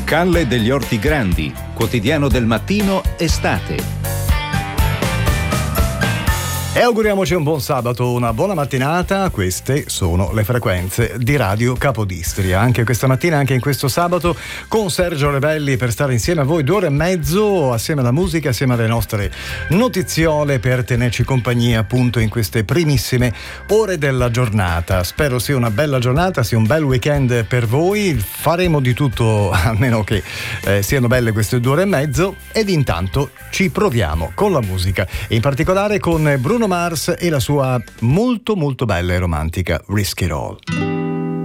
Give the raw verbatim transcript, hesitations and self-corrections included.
Calle degli Orti Grandi, quotidiano del mattino, estate. E auguriamoci un buon sabato, una buona mattinata. Queste sono le frequenze di Radio Capodistria. Anche questa mattina, anche in questo sabato, con Sergio Rebelli per stare insieme a voi due ore e mezzo, assieme alla musica, assieme alle nostre notiziole, per tenerci compagnia appunto in queste primissime ore della giornata. Spero sia una bella giornata, sia un bel weekend per voi. Faremo di tutto, almeno che eh, siano belle queste due ore e mezzo, ed intanto ci proviamo con la musica, in particolare con Bruno Mars e la sua molto molto bella e romantica Risk It All.